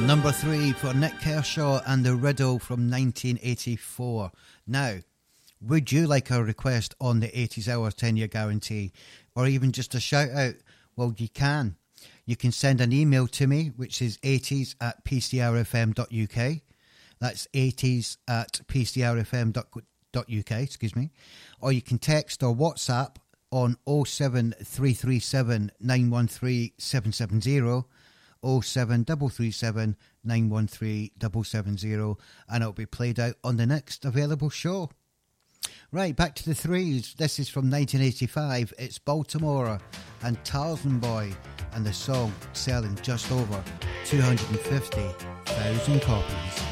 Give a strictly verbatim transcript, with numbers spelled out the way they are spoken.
Number three for Nick Kershaw and The Riddle from nineteen eighty-four. Now, would you like a request on the eighties Hours ten-year guarantee, or even just a shout out? Well, you can. You can send an email to me, which is eighties at p c r f m dot u k. That's eighties at p c r f m dot u k, excuse me. Or you can text or WhatsApp on oh seven three three seven nine one three seven seven zero, oh seven three three seven nine one three seven seven zero, and it'll be played out on the next available show. Right, back to the threes. This is from nineteen eighty-five. It's Baltimore and Tarzan Boy, and the song selling just over two hundred fifty thousand copies.